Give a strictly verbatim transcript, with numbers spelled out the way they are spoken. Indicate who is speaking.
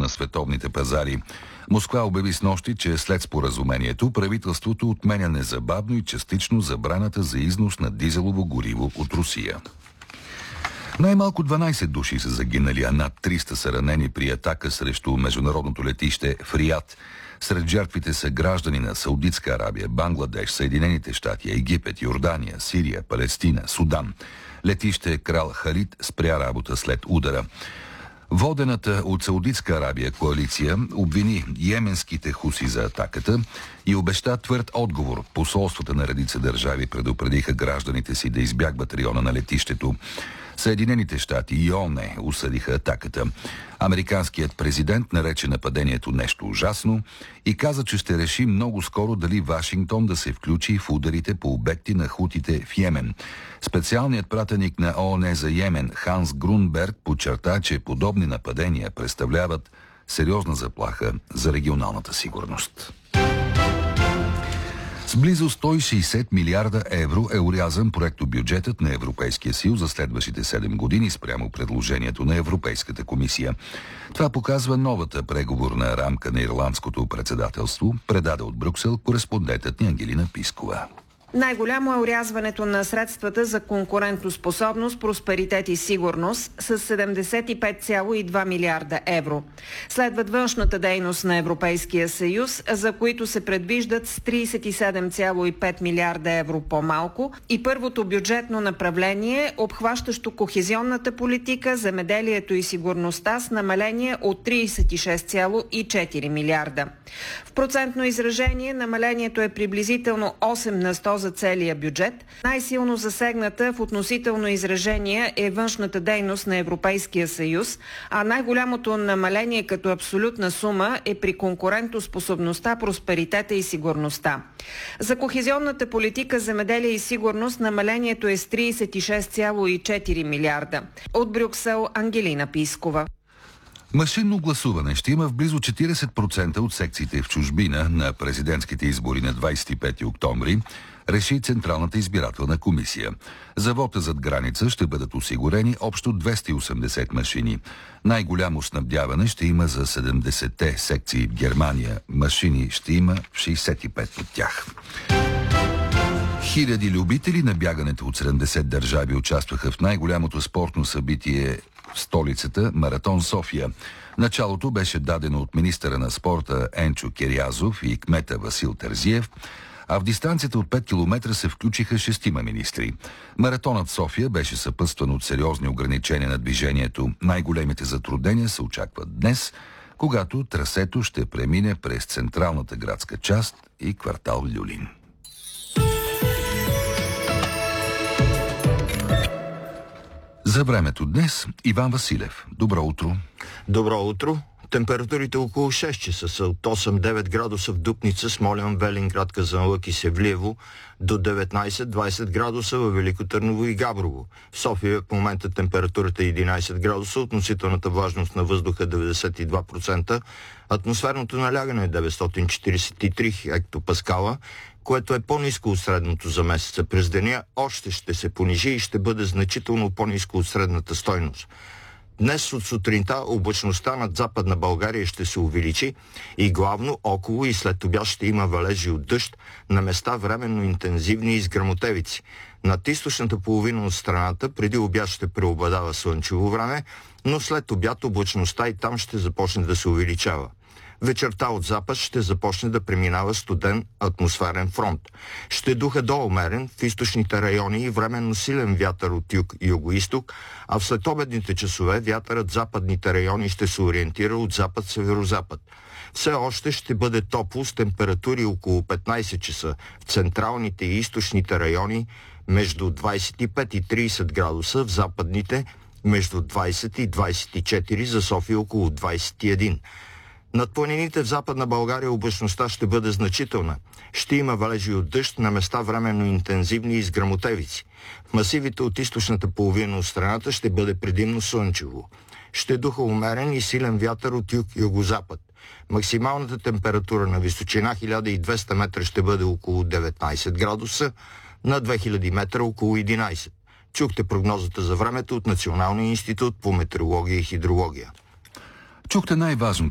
Speaker 1: световните пазари. Москва обяви снощи, че след споразумението правителството отменя незабавно и частично забраната за износ на дизелово гориво от Русия. Най-малко дванайсет души са загинали, а над триста са ранени при атака срещу международното летище в Риад. Сред жертвите са граждани на Саудитска Арабия, Бангладеш, Съединените щати, Египет, Йордания, Сирия, Палестина, Судан. Летище Крал Халид спря работа след удара. Водената от Саудитска Арабия коалиция обвини йеменските хуси за атаката и обеща твърд отговор. Посолствата на редица държави предупредиха гражданите си да избягват района на летището. Съединените щати и ООН осъдиха атаката. Американският президент нарече нападението нещо ужасно и каза, че ще реши много скоро дали Вашингтон да се включи в ударите по обекти на хутите в Йемен. Специалният пратеник на ООН за Йемен Ханс Грунберг подчерта, че подобни нападения представляват сериозна заплаха за регионалната сигурност. С близо сто и шейсет милиарда евро е орязан проектобюджетът на Европейския съюз за следващите седем години спрямо предложението на Европейската комисия. Това показва новата преговорна рамка на ирландското председателство, предаде от Брюксел кореспондентът ни Ангелина Пискова.
Speaker 2: Най-голямо е орязването на средствата за конкурентоспособност, просперитет и сигурност с седемдесет и пет цяло и два милиарда евро. Следват външната дейност на Европейския съюз, за които се предвиждат с трийсет и седем цяло и пет милиарда евро по-малко, и първото бюджетно направление, обхващащо кохезионната политика, земеделието и сигурността, с намаление от трийсет и шест цяло и четири милиарда. В процентно изражение намалението е приблизително осем на сто за целия бюджет. Най-силно засегната в относително изражение е външната дейност на Европейския съюз, а най-голямото намаление като абсолютна сума е при конкурентоспособността, просперитета и сигурността. За кохезионната политика, земеделие и сигурност намалението е с трийсет и шест цяло и четири милиарда. От Брюксел, Ангелина Пискова.
Speaker 1: Машинно гласуване ще има в близо четирийсет процента от секциите в чужбина на президентските избори на двайсет и пети октомври, реши Централната избирателна комисия. За вота зад граница ще бъдат осигурени общо двеста и осемдесет машини. Най-голямо снабдяване ще има за седемдесетте секции в Германия. Машини ще има в шейсет и пет от тях. Хиляди любители на бягането от седемдесет държави участваха в най-голямото спортно събитие в столицата Маратон София. Началото беше дадено от министъра на спорта Енчо Керязов и кмета Васил Терзиев, а в дистанцията от пет километра се включиха шестима министри. Маратонът в София беше съпътстван от сериозни ограничения на движението. Най-големите затруднения се очакват днес, когато трасето ще премине през централната градска част и квартал Люлин. За времето днес Иван Василев. Добро утро.
Speaker 3: Добро утро. Температурите около шест часа са от осем-девет градуса в Дупница, Смолян, Велинград, Казанлък и Севлиево, до деветнайсет-двайсет градуса във Велико Търново и Габрово. В София в момента температурата е единайсет градуса, относителната влажност на въздуха деветдесет и два процента, атмосферното налягане е деветстотин четирийсет и три хектопаскала, което е по-ниско от средното за месеца. През деня още ще се понижи и ще бъде значително по-ниско от средната стойност. Днес от сутринта облачността над Западна България ще се увеличи и главно около и след обяд ще има валежи от дъжд, на места временно интензивни изграмотевици. Над източната половина от страната преди обяд ще преобладава слънчево време, но след обяд облачността и там ще започне да се увеличава. Вечерта от запад ще започне да преминава студен атмосферен фронт. Ще духа до умерен в източните райони и временно силен вятър от юг и югоизток, а в следобедните часове вятърът в западните райони ще се ориентира от запад-северозапад. Все още ще бъде топло с температури около петнайсет часа в централните и източните райони, между двайсет и пет и трийсет градуса, в западните между двайсет и двайсет и четири, за София около двайсет и един. Над планините в Западна България облачността ще бъде значителна. Ще има валежи от дъжд, на места временно интензивни изграмотевици. В масивите от източната половина от страната ще бъде предимно слънчево. Ще духа умерен и силен вятър от юг-югозапад. Максималната температура на височина хиляда и двеста метра ще бъде около деветнайсет градуса, на две хиляди метра около единайсет. Чухте прогнозата за времето от Националния институт по метеорология и хидрология.
Speaker 1: Чухте най-важното